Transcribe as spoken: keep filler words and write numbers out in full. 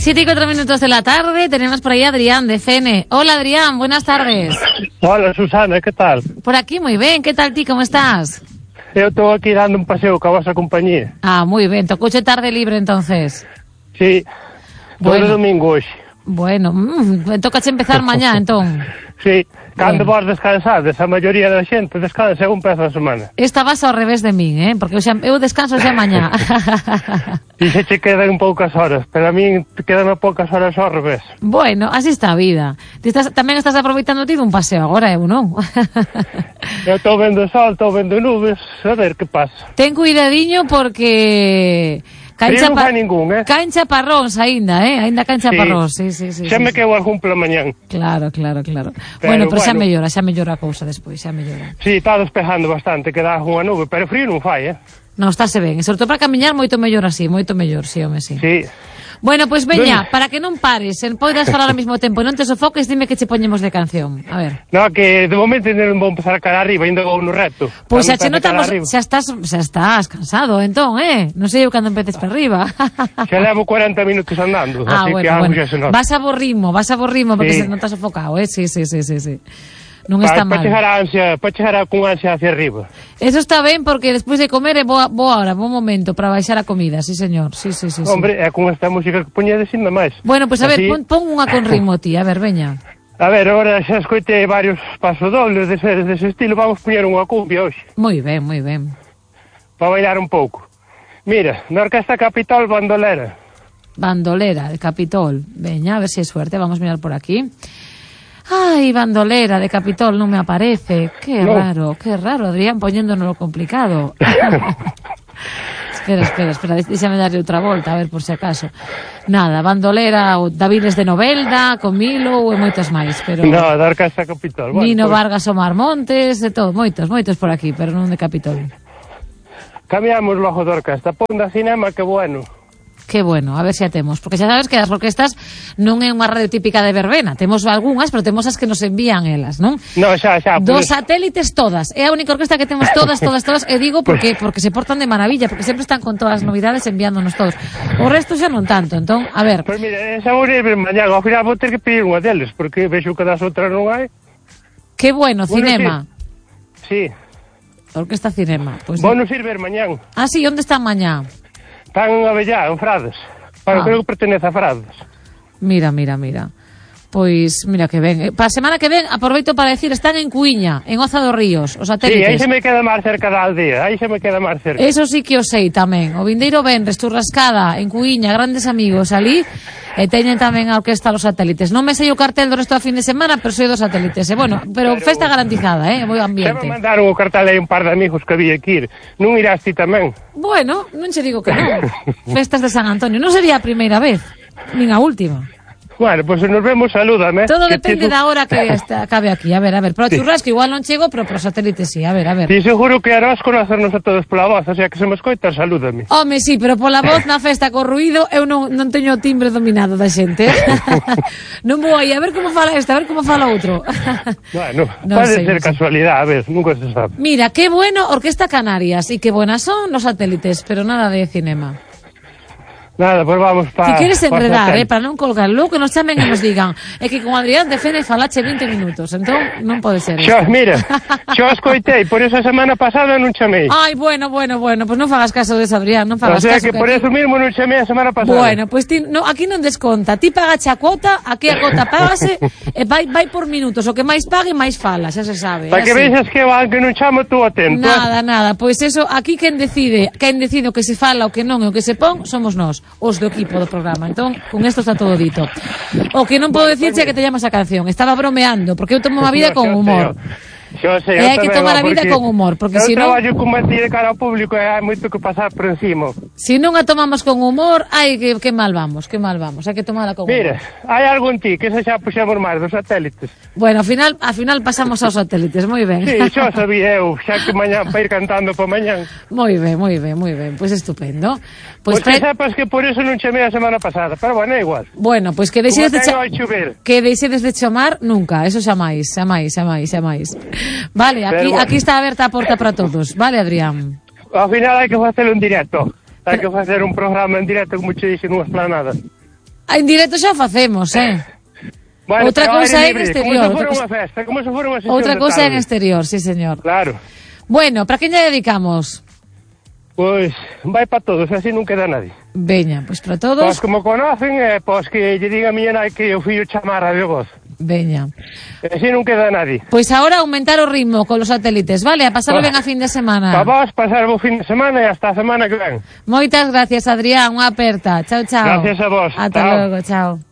siete y cuatro minutos de la tarde, tenemos por ahí a Adrián de C N. Hola Adrián, buenas tardes. Hola Susana, ¿qué tal? Por aquí muy bien, ¿qué tal ti, cómo estás? Eu estou aquí dando un paseo ca vosa compañía. Ah, moi ben, tocouche tarde libre entonces. Sí, todo Bueno. domingo hoxe. Bueno, mm, tocache empezar mañá, entón. Sí, cando Bueno. vos descansades, a maioría da xente descansa según peza a semana. Esta vas ao revés de min, eh? Porque eu, xa, eu descanso xa mañá. E se che quedan poucas horas, pero a min quedan poucas horas ao revés. Bueno, así está a vida. Ti estás, tamén estás aproveitando ti dun paseo agora, eu non? Eu estou vendo sol, estou vendo nubes, a ver que pasa. Ten cuidadiño porque... Frío non fai ningún, eh? Caen chaparróns aínda, eh? Aínda caen chaparróns, sí, sí, sí. Xa sí, me sí. quedo algún polo mañán. Claro, claro, claro. Pero, bueno, pero xa bueno. mellora, xa mellora a cousa despois, xa mellora. Sí, está despejando bastante, queda unha nube, pero frío non fai, eh? Non, estáse ben, e sobre todo para camiñar moito mellor así, moito mellor, sí, home, sí. Sí. Bueno, pois pues veña, Ben. para que non pares, en poidas falar ao mesmo tempo, non te sofoques, dime que che poñemos de canción. A ver. No, que de momento non vou empezar a cara arriba, ainda vou no reto. Pois xa Cando che empece cara notamos, arriba. xa estás, xa estás cansado, entón, eh? Non sei eu cando empeces para arriba. Xa levo cuarenta minutos andando, Ah, así bueno, que algo bueno. xa se nota. Vas a bo ritmo, vas a bo ritmo, porque Sí. se non estás sofocado, eh? Sí, sí, sí, sí, sí. Non Pa- está pa mal. chegar a ansia, para chegar a, con ansia hacia arriba. Eso está ben porque despois de comer é boa, boa hora, bom momento para baixar a comida, sí señor, sí, sí, sí, sí. Hombre, é con esta música que poñedes ainda máis. Bueno, pois pues a ver, Así- pon, pon unha con ritmo ti, a ver, veña. A ver, agora xa escoitei varios pasodobles dese, dese estilo, vamos poñer unha cumbia hoxe, Moi ben, moi ben. para bailar un pouco. Mira, na Orquesta Capital Bandolera. Bandolera de Capitol. Veña, a ver se si hai suerte, vamos a mirar por aquí. Ai, bandolera de Capitol non me aparece. Que No. raro, que raro, Adrián, poñéndonos complicado. espera, espera, espera, déxame darle outra volta, a ver por se acaso. Nada, bandolera, o Davides de Novelda, Comilo e moitos máis, pero... No, da Orquesta Capital. Bueno, Nino pues, Vargas Omar Montes, e todo, moitos, moitos por aquí, pero non de Capitol. cambiamos logo da orquesta, pon da cinema, que bueno. Que bueno, a ver se a temos, porque xa sabes que as orquestas non é unha radio típica de verbena, temos algunhas, pero temos as que nos envían elas, non? No, xa, xa. Dos Pues, satélites todas, é a única orquesta que temos todas, todas, todas, e digo porque porque se portan de maravilla, porque sempre están con todas as novidades enviándonos todos. O resto xa non tanto, entón, a ver, pues mira, esa vou ir mañá, ao final vou ter que pedir unha deles, porque vexo que das outras non hai. que bueno, Bueno, Cinema, Sí, Orquesta Cinema. Pues, vou nos ir ver mañán. ah, sí, onde están mañá? Están en Avellá, en Frades. Bueno, Ah. creo que pertenece a Frades. Mira, mira, mira. Pois, mira que ben. Para a semana que ven, aproveito para decir, están en Cuíña, en Oza dos Ríos, os Sí, satélites. aí se me queda máis cerca da aldea, aí se me queda máis cerca. Eso sí que o sei tamén. O vindeiro venres, Turrascada, en Cuíña, grandes amigos ali, e teñen tamén a orquesta los satélites. Non me sei o cartel do resto da fin de semana, pero soy dos satélites. E bueno, pero, Pero- festa garantizada, eh, bo Xa ambiente. me mandaron o cartel aí un par de amigos que había que ir. Non irás ti tamén? Bueno, non che digo que non. Festas de San Antonio. Non sería a primeira vez, nin a última. Bueno, pois pues, se nos vemos, salúdame. Todo Que depende ti- da hora que está, acabe aquí. A ver, a ver, pro churrasco igual non chego, pero pro satélite sí. A ver, a ver. Ti seguro que harás conocernos a todos pola voz, o sea que se me escoita, salúdame. Home, sí, pero pola voz na festa co ruido eu non, non teño o timbre dominado da xente. Non vou aí, a ver como fala este, a ver como fala outro. Bueno, Non pode sei, ser non sei. casualidade, a ver, nunca se sabe. Mira, qué bueno Orquesta Canarias y qué buenas son los satélites, pero nada de cinema. Nada, pois pues vamos para... Si quieres enredar, eh, para non colgar, logo que nos chamen e nos digan é que con Adrián de Fene falache veinte minutos, entón non pode ser Xo, isto. mira, xo escoitei, por esa semana pasada non chamei. Ai, bueno, bueno, bueno, pues non fagas caso de Adrián, non O fagas sea caso que por aquí- eso mismo non chamei a semana pasada. Bueno, pues ti, no, aquí non desconta. Ti pagache a cuota, aquí a cuota págase, e vai, vai por minutos. O que máis pague, máis fala, xa se sabe. Para é que así. vexas que aunque non chamo tú atento. eh. Nada, nada, pois eso, aquí quen decide, quen decide o que se fala, o que non e o que se pon, somos nós, os do equipo do programa. Entón, con esto está todo dito. O que non podo dicirche é que te llamas a canción. Estaba bromeando, porque eu tomo a vida No, con xa humor. sei, Yo sé, E hai que tomar a vida con humor, porque si non... Eu traballo como ti de cara ao público e hai moito que pasar por encima. Si non a tomamos con humor, ai, que, que mal vamos, que mal vamos. Hai que tomala con Mira, humor. hai algo en ti que se xa puxemos máis dos satélites. Bueno, ao final, ao final pasamos aos satélites, moi ben. Sí, xo sabía eu, xa que mañán para ir cantando por mañán. Moi ben, moi ben, moi ben. Pois pues estupendo. Pois Pois que pre... sepas que por eso non chamei a semana pasada, pero bueno, é igual. Bueno, pois pues que deixedes de Como cha... ten a chover. que deixedes de chamar nunca, eso xa máis, xa máis, xa máis, xa máis. Vale, aquí Pero bueno. aquí está aberta a porta para todos. Vale, Adrián. Ao final hai que facelo en directo. Hai que facer un programa en directo como che dixen nunha esplanada. En directo xa o facemos, eh? Bueno, outra cousa é en exterior. Como se fora unha festa, como se fora unha sesión Outra de cousa tarde. en exterior, sí, señor. Claro. Bueno, para quen lle dedicamos? Pois, vai para todos, así non queda nadie. Veña, pois para Pois todos. como conocen, eh, pois que lle diga a miña nai que o fillo chamara de voz. Veña. Así non queda nadie. Pois agora aumentar o ritmo con los satélites, vale? A pasarlo ben a fin de semana. Para vos, pasar o fin de semana e hasta a semana que ven. Moitas gracias, Adrián, unha aperta. Chao, chao. Gracias a vos. Ata Chao. logo, chao.